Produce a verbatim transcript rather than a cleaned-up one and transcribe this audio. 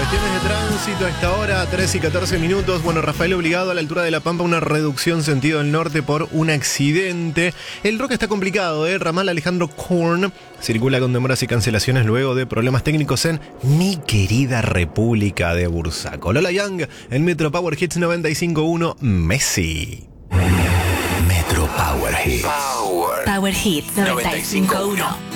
Cuestiones de tránsito a esta hora, tres y catorce minutos. Bueno, Rafael obligado a la altura de La Pampa, una reducción sentido del norte por un accidente. El Roca está complicado, ¿eh? Ramal Alejandro Korn circula con demoras y cancelaciones luego de problemas técnicos en mi querida República de Bursaco. Lola Young, en Metro Power Hits noventa y cinco punto uno, Messi. Metro Power Hits. Power, Power Hits noventa y cinco punto uno.